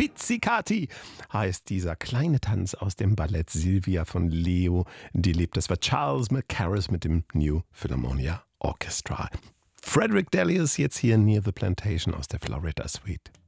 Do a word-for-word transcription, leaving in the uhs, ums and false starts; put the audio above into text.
Pizzicati heißt dieser kleine Tanz aus dem Ballett Silvia von Leo Delibes. Das war Charles Mackerras mit dem New Philharmonia Orchestra. Frederick Delius jetzt hier Near the Plantation aus der Florida Suite.